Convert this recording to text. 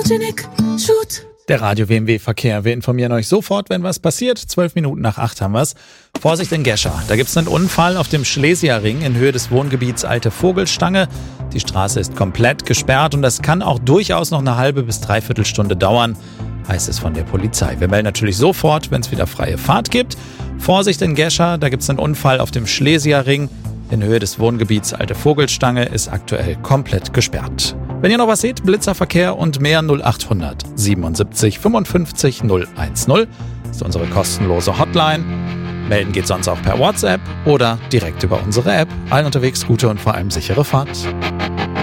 Photogenic Shoot. Der Radio-WMW-Verkehr. Wir informieren euch sofort, wenn was passiert. 12 Minuten nach 8 haben wir's. Vorsicht in Gescher. Da gibt's einen Unfall auf dem Schlesierring in Höhe des Wohngebiets Alte Vogelstange. Die Straße ist komplett gesperrt und das kann auch durchaus noch eine halbe bis dreiviertel Stunde dauern, heißt es von der Polizei. Wir melden natürlich sofort, wenn es wieder freie Fahrt gibt. Vorsicht in Gescher. Da gibt's einen Unfall auf dem Schlesierring in Höhe des Wohngebiets Alte Vogelstange, ist aktuell komplett gesperrt. Wenn ihr noch was seht, Blitzerverkehr und mehr 0800 77 55 010 ist unsere kostenlose Hotline. Melden geht sonst auch per WhatsApp oder direkt über unsere App. Allen unterwegs gute und vor allem sichere Fahrt.